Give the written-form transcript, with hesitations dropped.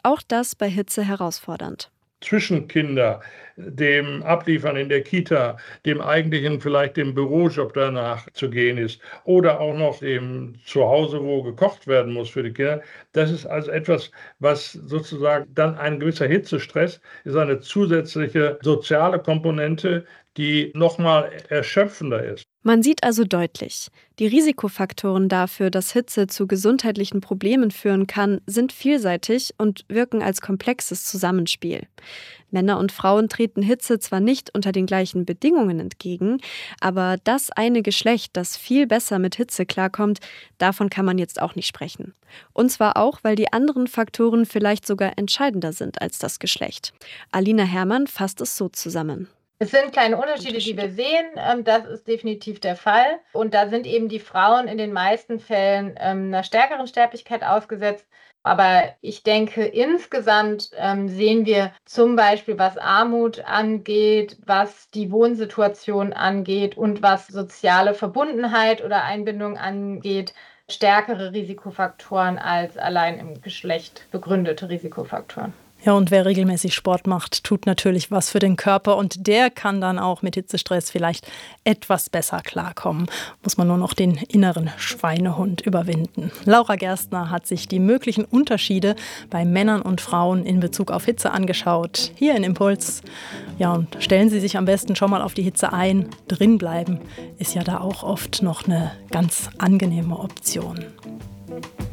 auch das bei Hitze herausfordernd. Zwischen Kinder, dem Abliefern in der Kita, dem eigentlichen vielleicht dem Bürojob danach zu gehen ist oder auch noch dem Zuhause, wo gekocht werden muss für die Kinder. Das ist also etwas, was sozusagen dann ein gewisser Hitzestress ist, eine zusätzliche soziale Komponente, die nochmal erschöpfender ist. Man sieht also deutlich, die Risikofaktoren dafür, dass Hitze zu gesundheitlichen Problemen führen kann, sind vielseitig und wirken als komplexes Zusammenspiel. Männer und Frauen treten Hitze zwar nicht unter den gleichen Bedingungen entgegen, aber das eine Geschlecht, das viel besser mit Hitze klarkommt, davon kann man jetzt auch nicht sprechen. Und zwar auch, weil die anderen Faktoren vielleicht sogar entscheidender sind als das Geschlecht. Alina Herrmann fasst es so zusammen. Es sind kleine Unterschiede, die wir sehen. Das ist definitiv der Fall. Und da sind eben die Frauen in den meisten Fällen einer stärkeren Sterblichkeit ausgesetzt. Aber ich denke, insgesamt sehen wir zum Beispiel, was Armut angeht, was die Wohnsituation angeht und was soziale Verbundenheit oder Einbindung angeht, stärkere Risikofaktoren als allein im Geschlecht begründete Risikofaktoren. Ja, und wer regelmäßig Sport macht, tut natürlich was für den Körper und der kann dann auch mit Hitzestress vielleicht etwas besser klarkommen. Muss man nur noch den inneren Schweinehund überwinden. Laura Gerstner hat sich die möglichen Unterschiede bei Männern und Frauen in Bezug auf Hitze angeschaut. Hier in Impuls. Ja, und stellen Sie sich am besten schon mal auf die Hitze ein. Drinbleiben ist ja da auch oft noch eine ganz angenehme Option.